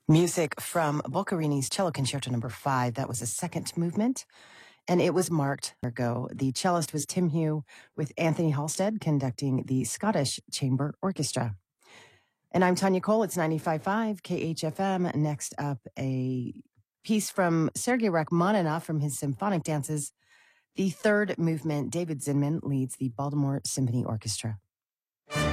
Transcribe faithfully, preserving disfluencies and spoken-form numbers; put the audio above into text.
Music from Boccherini's Cello Concerto Number Five. That was a second movement, and it was marked ago. The cellist was Tim Hugh, with Anthony Halstead conducting the Scottish Chamber Orchestra. And I'm Tanya Cole. It's ninety-five point five K H F M. Next up, a piece from Sergei Rachmaninoff from his symphonic dances. The third movement, David Zinman leads the Baltimore Symphony Orchestra.